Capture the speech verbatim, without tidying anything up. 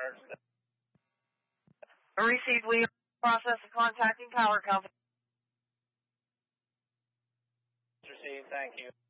Received. We are in the process of contacting power company. Received. Thank you.